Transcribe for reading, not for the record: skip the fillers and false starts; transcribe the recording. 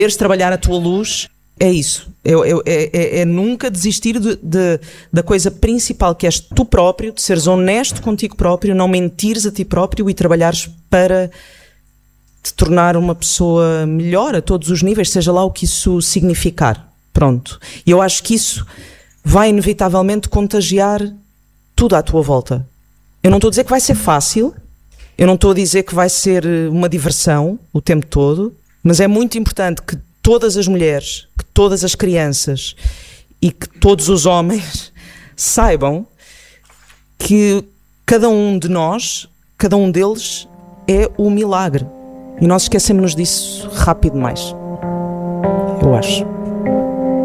Queres trabalhar a tua luz, é isso. É nunca desistir da coisa principal, que és tu próprio, de seres honesto contigo próprio, não mentires a ti próprio e trabalhares para te tornar uma pessoa melhor a todos os níveis, seja lá o que isso significar. Pronto. E eu acho que isso vai inevitavelmente contagiar tudo à tua volta. Eu não estou a dizer que vai ser fácil, eu não estou a dizer que vai ser uma diversão o tempo todo, mas é muito importante que todas as mulheres, que todas as crianças e que todos os homens saibam que cada um de nós, cada um deles é o milagre. E nós esquecemos-nos disso rápido demais, eu acho.